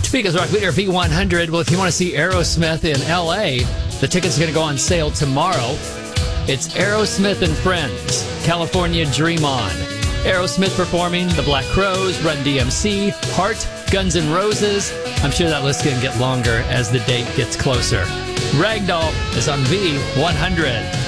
Speaking of rock leader V100, well, if you want to see Aerosmith in L.A., the tickets are going to go on sale tomorrow. It's Aerosmith and Friends, California Dream On. Aerosmith performing, The Black Crowes, Run DMC, Heart, Guns N' Roses. I'm sure that list can get longer as the date gets closer. Ragdoll is on V100.